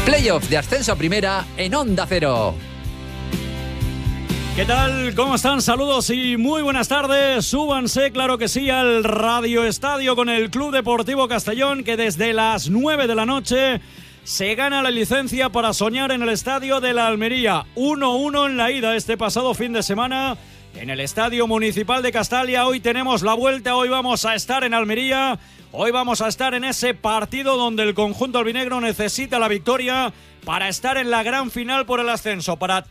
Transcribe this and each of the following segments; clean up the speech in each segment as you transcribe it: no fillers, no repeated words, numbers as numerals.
Playoff de ascenso a primera en Onda Cero. ¿Qué tal? ¿Cómo están? Saludos y muy buenas tardes. Súbanse, claro que sí, al Radio Estadio con el Club Deportivo Castellón, que desde las 9 de la noche se gana la licencia para soñar en el Estadio de la Almería. 1-1 en la ida este pasado fin de semana en el Estadio Municipal de Castalia. Hoy tenemos la vuelta, hoy vamos a estar en Almería. Hoy vamos a estar en ese partido donde el conjunto albinegro necesita la victoria para estar en la gran final por el ascenso, para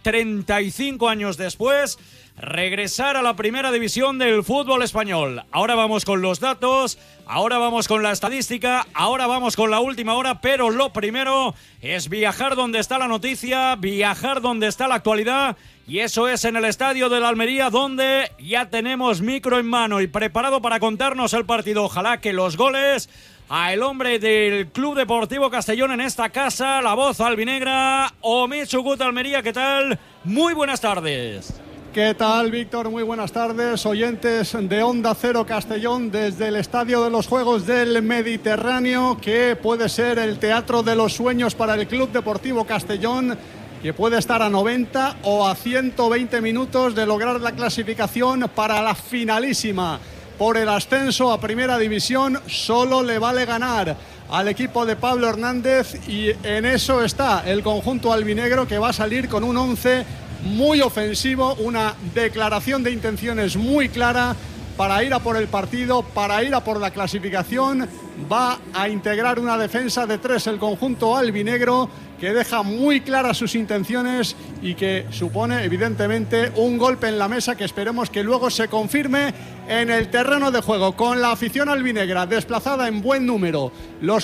35 años después regresar a la primera división del fútbol español. Ahora vamos con los datos, ahora vamos con la estadística, ahora vamos con la última hora, pero lo primero es viajar donde está la noticia, viajar donde está la actualidad. Y eso es en el Estadio de la Almería, donde ya tenemos micro en mano y preparado para contarnos el partido. Ojalá que los goles a el hombre del Club Deportivo Castellón en esta casa, la voz albinegra, Omid Chukut Almería. ¿Qué tal? Muy buenas tardes. ¿Qué tal, Víctor? Muy buenas tardes, oyentes de Onda Cero Castellón, desde el Estadio de los Juegos del Mediterráneo, que puede ser el teatro de los sueños para el Club Deportivo Castellón, que puede estar a 90 o a 120 minutos de lograr la clasificación para la finalísima por el ascenso a Primera División. Solo le vale ganar al equipo de Pablo Hernández y en eso está el conjunto albinegro, que va a salir con un 11 muy ofensivo, una declaración de intenciones muy clara para ir a por el partido, para ir a por la clasificación. Va a integrar una defensa de 3 el conjunto albinegro, que deja muy claras sus intenciones y que supone evidentemente un golpe en la mesa que esperemos que luego se confirme en el terreno de juego, con la afición albinegra desplazada en buen número, los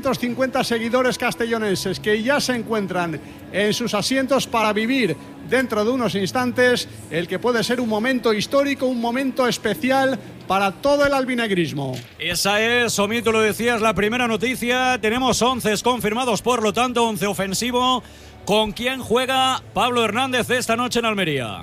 450 seguidores castellonenses que ya se encuentran en sus asientos para vivir dentro de unos instantes el que puede ser un momento histórico, un momento especial para todo el albinegrismo. Esa es, Omid, tú lo decías, la primera noticia. Tenemos 11 confirmados, por lo tanto 11 ofensivo. ¿Con quién juega Pablo Hernández esta noche en Almería?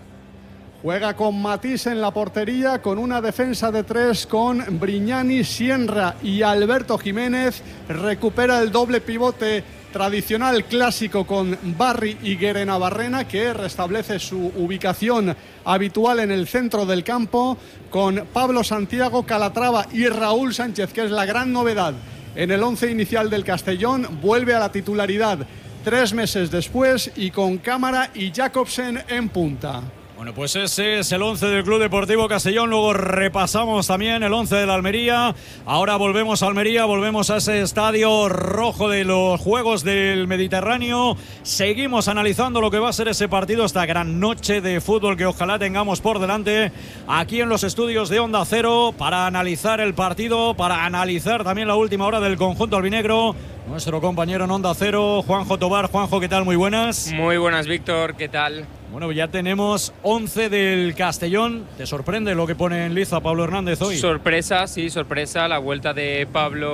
Juega con Matís en la portería, con una defensa de 3 con Brignani, Sienra y Alberto Jiménez. Recupera el doble pivote tradicional clásico con Barry y Guerenabarrena, que restablece su ubicación habitual en el centro del campo, con Pablo Santiago, Calatrava y Raúl Sánchez, que es la gran novedad en el 11 inicial del Castellón. Vuelve a la titularidad 3 meses después y con Cámara y Jacobsen en punta. Bueno, pues ese es el 11 del Club Deportivo Castellón. Luego repasamos también el 11 de la Almería. Ahora volvemos a Almería, volvemos a ese estadio rojo de los Juegos del Mediterráneo. Seguimos analizando lo que va a ser ese partido, esta gran noche de fútbol que ojalá tengamos por delante aquí en los estudios de Onda Cero, para analizar el partido, para analizar también la última hora del conjunto albinegro. Nuestro compañero en Onda Cero, Juanjo Tobar. Juanjo, ¿qué tal? Muy buenas. Muy buenas, Víctor. ¿Qué tal? Bueno, ya tenemos 11 del Castellón. ¿Te sorprende lo que pone en liza Pablo Hernández hoy? Sorpresa, sí, sorpresa. La vuelta de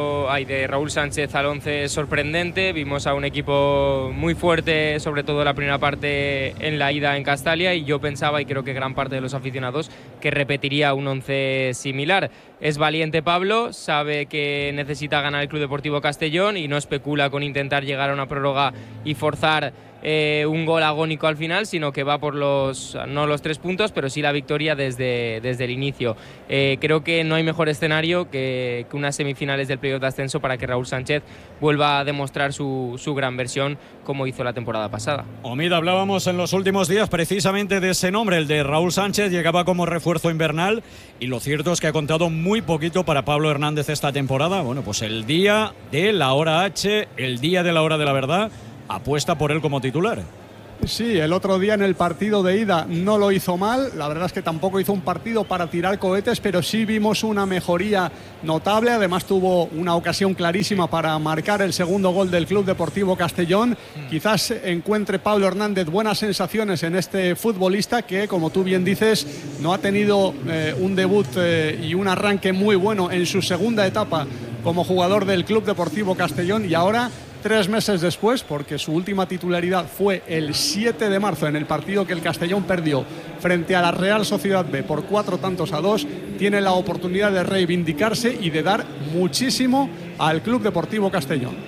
Raúl Sánchez al 11 es sorprendente. Vimos a un equipo muy fuerte, sobre todo la primera parte en la ida en Castalia, y yo pensaba, y creo que gran parte de los aficionados, que repetiría un 11 similar. Es valiente Pablo, sabe que necesita ganar el Club Deportivo Castellón y no especula con intentar llegar a una prórroga y forzar un gol agónico al final, sino que va por no los 3 puntos, pero sí la victoria desde el inicio. Creo que no hay mejor escenario que unas semifinales del playoff de ascenso para que Raúl Sánchez vuelva a demostrar su gran versión, como hizo la temporada pasada. Omid, hablábamos en los últimos días precisamente de ese nombre, el de Raúl Sánchez. Llegaba como refuerzo invernal y lo cierto es que ha contado muy poquito para Pablo Hernández esta temporada. Bueno, pues el día de la hora H, el día de la hora de la verdad, apuesta por él como titular. Sí, el otro día en el partido de ida no lo hizo mal. La verdad es que tampoco hizo un partido para tirar cohetes, pero sí vimos una mejoría notable. Además tuvo una ocasión clarísima para marcar el segundo gol del Club Deportivo Castellón. Quizás encuentre Pablo Hernández buenas sensaciones en este futbolista que, como tú bien dices, no ha tenido un debut y un arranque muy bueno en su segunda etapa como jugador del Club Deportivo Castellón, y ahora 3 meses después, porque su última titularidad fue el 7 de marzo en el partido que el Castellón perdió frente a la Real Sociedad B por 4-2, tiene la oportunidad de reivindicarse y de dar muchísimo al Club Deportivo Castellón.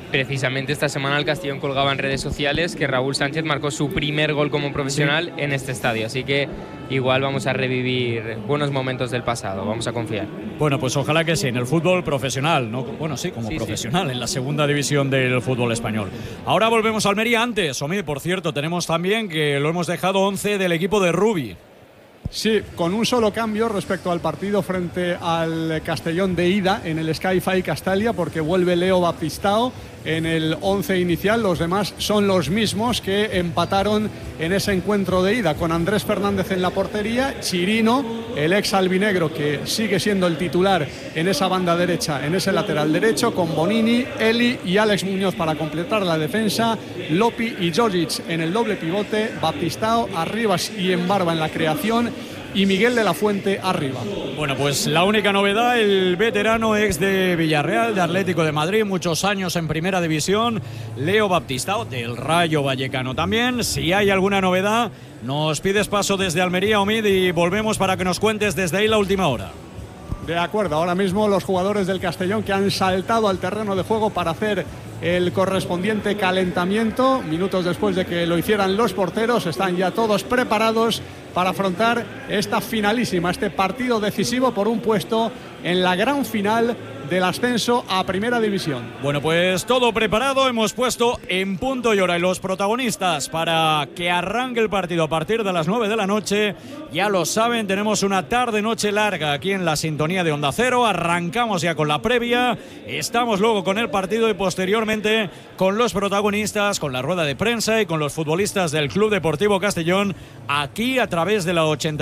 Precisamente esta semana el Castellón colgaba en redes sociales que Raúl Sánchez marcó su primer gol como profesional en este estadio, así que igual vamos a revivir buenos momentos del pasado, vamos a confiar. Bueno, pues ojalá que sí, en el fútbol profesional, ¿no? Bueno, sí, como profesional, en la segunda división del fútbol español. Ahora volvemos a Almería antes. Omi, por cierto, tenemos también que lo hemos dejado 11 del equipo de Rubi. Sí, con un solo cambio respecto al partido frente al Castellón de ida en el Sky-Fi Castalia, porque vuelve Leo Baptistao en el 11 inicial. Los demás son los mismos que empataron en ese encuentro de ida, con Andrés Fernández en la portería, Chirino, el ex albinegro que sigue siendo el titular en esa banda derecha, en ese lateral derecho, con Bonini, Eli y Alex Muñoz para completar la defensa, Lopi y Djordjic en el doble pivote, Baptistao, Arribas y Embarba en la creación y Miguel de la Fuente arriba. Bueno, pues la única novedad, el veterano ex de Villarreal, de Atlético de Madrid, muchos años en primera división, Leo Baptistao, del Rayo Vallecano también. Si hay alguna novedad, nos pides paso desde Almería, Omid, y volvemos para que nos cuentes desde ahí la última hora. De acuerdo, ahora mismo los jugadores del Castellón que han saltado al terreno de juego para hacer el correspondiente calentamiento, minutos después de que lo hicieran los porteros, están ya todos preparados para afrontar esta finalísima, este partido decisivo por un puesto en la gran final del ascenso a Primera División. Bueno, pues todo preparado, hemos puesto en punto y hora y los protagonistas para que arranque el partido a partir de las 9 de la noche. Ya lo saben, tenemos una tarde-noche larga aquí en la sintonía de Onda Cero. Arrancamos ya con la previa, estamos luego con el partido y posteriormente con los protagonistas, con la rueda de prensa y con los futbolistas del Club Deportivo Castellón, aquí a través de la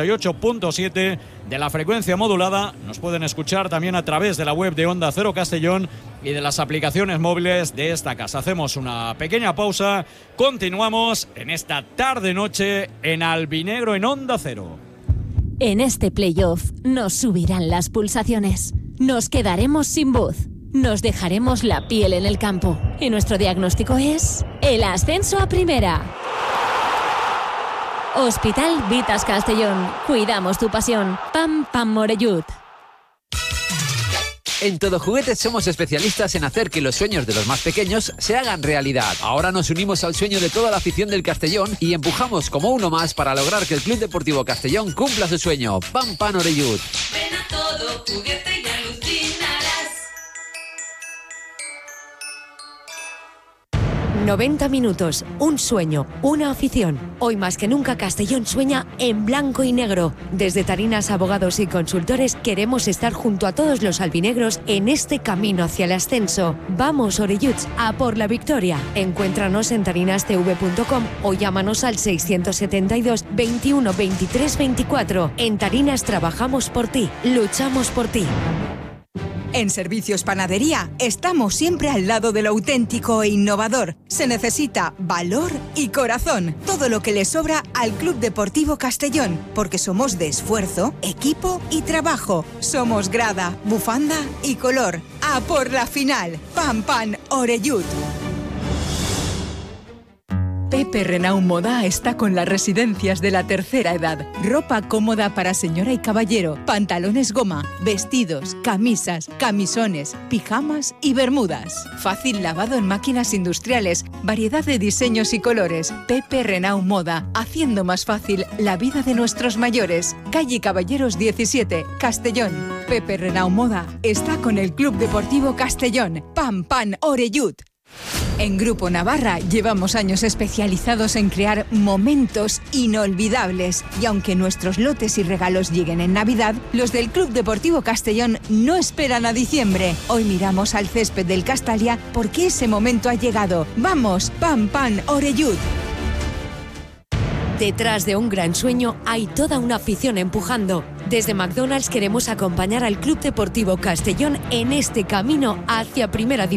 88.7 de la frecuencia modulada. Nos pueden escuchar también a través de la web de Onda Cero Castellón y de las aplicaciones móviles de esta casa. Hacemos una pequeña pausa, continuamos en esta tarde-noche en Albinegro en Onda Cero. En este playoff nos subirán las pulsaciones, nos quedaremos sin voz, nos dejaremos la piel en el campo y nuestro diagnóstico es el ascenso a Primera. Hospital Vitas Castellón. Cuidamos tu pasión. Pam Pam Morellut. En Todo Juguetes somos especialistas en hacer que los sueños de los más pequeños se hagan realidad. Ahora nos unimos al sueño de toda la afición del Castellón y empujamos como uno más para lograr que el Club Deportivo Castellón cumpla su sueño. Pam Pam Orellut. Ven a Todo Juguete y alucinarás. 90 minutos, un sueño, una afición. Hoy más que nunca Castellón sueña en blanco y negro. Desde Tarinas Abogados y Consultores queremos estar junto a todos los albinegros en este camino hacia el ascenso. Vamos, Orelluts, a por la victoria. Encuéntranos en tarinastv.com o llámanos al 672 21 23 24. En Tarinas trabajamos por ti, luchamos por ti. En Servicios Panadería estamos siempre al lado de lo auténtico e innovador. Se necesita valor y corazón, todo lo que le sobra al Club Deportivo Castellón, porque somos de esfuerzo, equipo y trabajo. Somos grada, bufanda y color. ¡A por la final! ¡Pam Pam Orellut! Pepe Renault Moda está con las residencias de la tercera edad. Ropa cómoda para señora y caballero, pantalones goma, vestidos, camisas, camisones, pijamas y bermudas. Fácil lavado en máquinas industriales, variedad de diseños y colores. Pepe Renault Moda, haciendo más fácil la vida de nuestros mayores. Calle Caballeros 17, Castellón. Pepe Renault Moda está con el Club Deportivo Castellón. Pam Pam Orellut. En Grupo Navarra llevamos años especializados en crear momentos inolvidables y aunque nuestros lotes y regalos lleguen en Navidad, los del Club Deportivo Castellón no esperan a diciembre. Hoy miramos al césped del Castalia porque ese momento ha llegado. ¡Vamos! ¡Pam Pam Orellut! Detrás de un gran sueño hay toda una afición empujando. Desde McDonald's queremos acompañar al Club Deportivo Castellón en este camino hacia Primera División.